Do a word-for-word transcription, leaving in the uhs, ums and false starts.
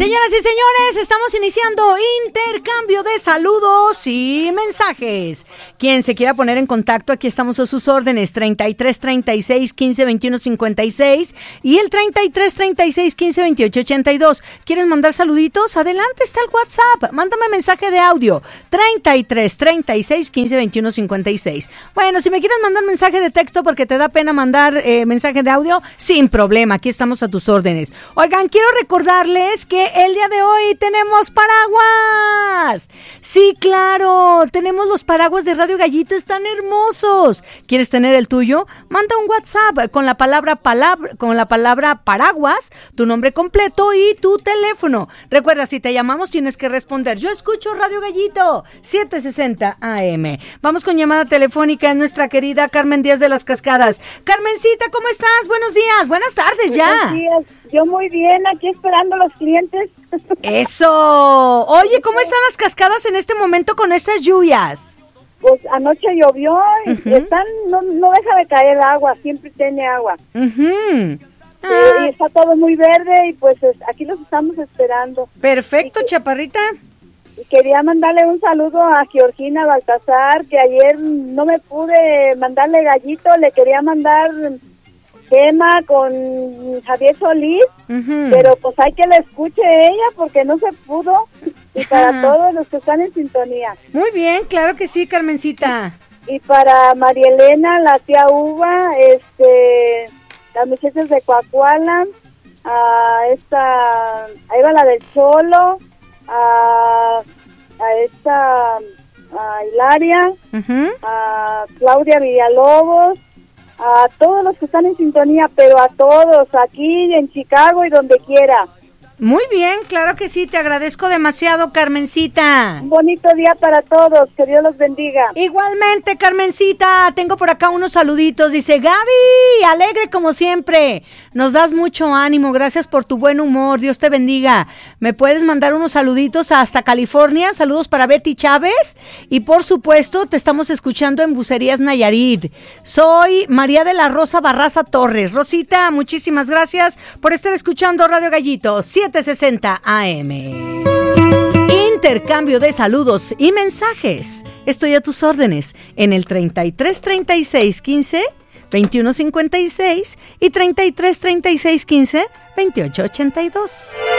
Señoras y señores, estamos iniciando intercambio de saludos y mensajes. Quien se quiera poner en contacto, aquí estamos a sus órdenes, treinta y tres, treinta y seis, quince, veintiuno, cincuenta y seis y el treinta y tres, treinta y seis, quince, veintiocho, ochenta y dos. ¿Quieren mandar saluditos? Adelante, está el WhatsApp. Mándame mensaje de audio, treinta y tres, treinta y seis, quince, veintiuno, cincuenta y seis. Bueno, si me quieres mandar mensaje de texto porque te da pena mandar eh, mensaje de audio, sin problema, aquí estamos a tus órdenes. Oigan, quiero recordarles que el día de hoy tenemos paraguas. Sí, claro, tenemos los paraguas de Radio Gallito, están hermosos. ¿Quieres tener el tuyo? Manda un WhatsApp con la palabra palabra, con la palabra paraguas, tu nombre completo y tu teléfono. Recuerda, si te llamamos tienes que responder. Yo escucho Radio Gallito, setecientos sesenta A M. Vamos con llamada telefónica, nuestra querida Carmen Díaz de las Cascadas. Carmencita, ¿cómo estás? Buenos días, buenas tardes ya. Buenos días, yo muy bien, aquí esperando a los clientes. Eso. Oye, ¿cómo están las cascadas en este momento con estas lluvias? Pues anoche llovió y uh-huh. están, no, no deja de caer agua, siempre tiene agua. Uh-huh. Ah. Sí, y está todo muy verde y pues es, aquí los estamos esperando. Perfecto, y, chaparrita. Y quería mandarle un saludo a Georgina Baltasar, que ayer no me pude mandarle gallito, le quería mandar tema con Javier Solís, uh-huh. pero pues hay que la escuche ella porque no se pudo, y para uh-huh. todos los que están en sintonía. Muy bien, claro que sí, Carmencita. Y, y para María Elena, la tía Uva, este, las muchachas de Coacuala, a esta, ahí va la del Cholo, a, a esta, a Hilaria, uh-huh. a Claudia Villalobos, a todos los que están en sintonía, pero a todos, aquí en Chicago y donde quiera. Muy bien, claro que sí, te agradezco demasiado, Carmencita. Un bonito día para todos, que Dios los bendiga. Igualmente, Carmencita, tengo por acá unos saluditos, dice Gaby, alegre como siempre, nos das mucho ánimo, gracias por tu buen humor, Dios te bendiga. ¿Me puedes mandar unos saluditos hasta California? Saludos para Betty Chávez y por supuesto te estamos escuchando en Bucerías Nayarit. Soy María de la Rosa Barraza Torres. Rosita, muchísimas gracias por estar escuchando Radio Gallito, setecientos sesenta A M. Intercambio de saludos y mensajes. Estoy a tus órdenes en el treinta y tres, treinta y seis, quince, veintiuno, cincuenta y seis y treinta y tres, treinta y seis, quince, veintiocho, ochenta y dos.